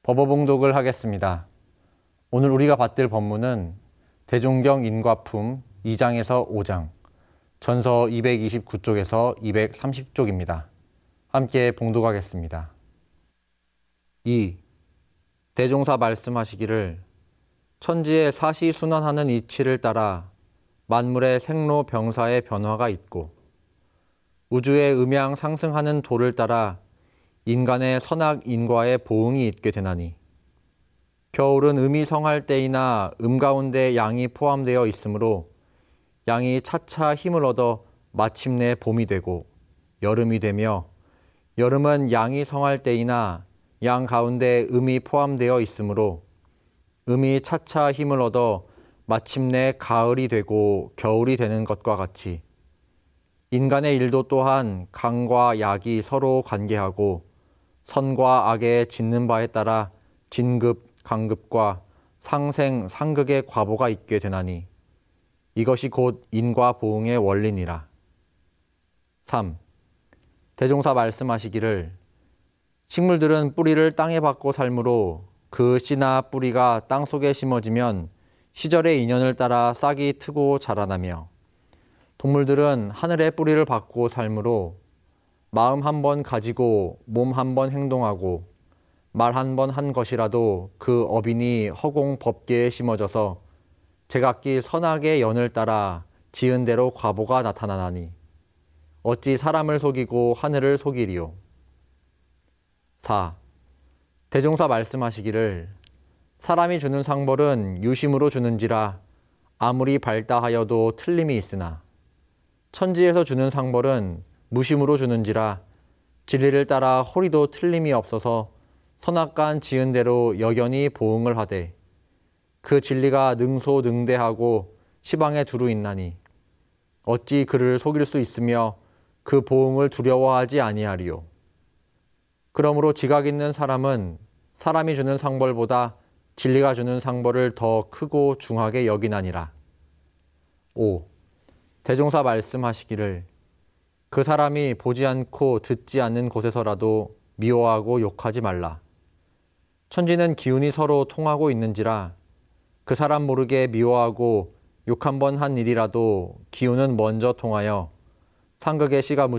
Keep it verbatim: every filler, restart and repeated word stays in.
법어봉독을 하겠습니다. 오늘 우리가 받들 법문은 대종경 인과품 이 장에서 오 장, 전서 이백이십구 쪽에서 이백삼십 쪽입니다. 함께 봉독하겠습니다. 이. 대종사 말씀하시기를 천지의 사시순환하는 이치를 따라 만물의 생로병사의 변화가 있고 우주의 음양 상승하는 도를 따라 인간의 선악인과의 보응이 있게 되나니 겨울은 음이 성할 때이나 음 가운데 양이 포함되어 있으므로 양이 차차 힘을 얻어 마침내 봄이 되고 여름이 되며 여름은 양이 성할 때이나 양 가운데 음이 포함되어 있으므로 음이 차차 힘을 얻어 마침내 가을이 되고 겨울이 되는 것과 같이 인간의 일도 또한 강과 약이 서로 관계하고 선과 악의 짓는 바에 따라 진급, 강급과 상생, 상극의 과보가 있게 되나니 이것이 곧 인과 보응의 원리니라. 삼. 대종사 말씀하시기를 식물들은 뿌리를 땅에 박고 살므로 그 씨나 뿌리가 땅 속에 심어지면 시절의 인연을 따라 싹이 트고 자라나며 동물들은 하늘의 뿌리를 박고 살므로 마음 한 번 가지고 몸 한 번 행동하고 말 한 번 한 것이라도 그 어빈이 허공 법계에 심어져서 제각기 선악의 연을 따라 지은 대로 과보가 나타나나니 어찌 사람을 속이고 하늘을 속이리요. 사. 대종사 말씀하시기를 사람이 주는 상벌은 유심으로 주는지라 아무리 발다하여도 틀림이 있으나 천지에서 주는 상벌은 무심으로 주는지라 진리를 따라 호리도 틀림이 없어서 선악간 지은 대로 여견히 보응을 하되 그 진리가 능소능대하고 시방에 두루 있나니 어찌 그를 속일 수 있으며 그 보응을 두려워하지 아니하리요. 그러므로 지각 있는 사람은 사람이 주는 상벌보다 진리가 주는 상벌을 더 크고 중하게 여기나니라. 오. 대종사 말씀하시기를 그 사람이 보지 않고 듣지 않는 곳에서라도 미워하고 욕하지 말라. 천지는 기운이 서로 통하고 있는지라 그 사람 모르게 미워하고 욕 한 번 한 일이라도 기운은 먼저 통하여 상극의 씨가